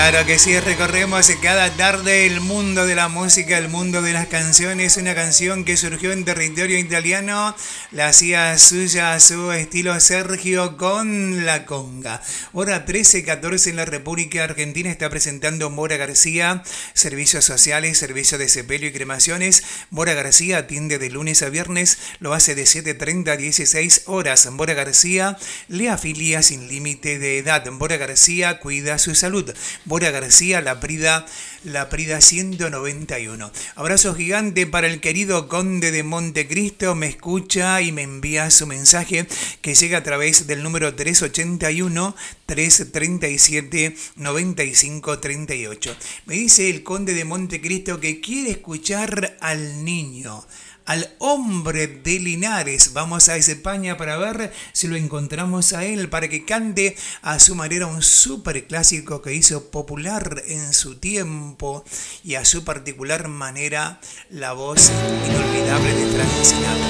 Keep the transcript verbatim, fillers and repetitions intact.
Claro que sí, recorremos cada tarde el mundo de la música, el mundo de las canciones. Una canción que surgió en territorio italiano, la hacía suya a su estilo Sergio con la conga. Hora trece catorce en la República Argentina está presentando Mora García, servicios sociales, servicio de sepelio y cremaciones. Mora García atiende de lunes a viernes, lo hace de siete treinta a dieciséis horas. Mora García le afilia sin límite de edad. Mora García cuida su salud. Mora García, La Prida, La Prida ciento noventa y uno. Abrazo gigante para el querido Conde de Montecristo. Me escucha y me envía su mensaje que llega a través del número tres ochenta y uno, tres treinta y siete, noventa y cinco treinta y ocho. Me dice el Conde de Montecristo que quiere escuchar al niño, al hombre de Linares. Vamos a España para ver si lo encontramos a él, para que cante a su manera un súper clásico que hizo popular en su tiempo y a su particular manera la voz inolvidable de Frank Sinatra.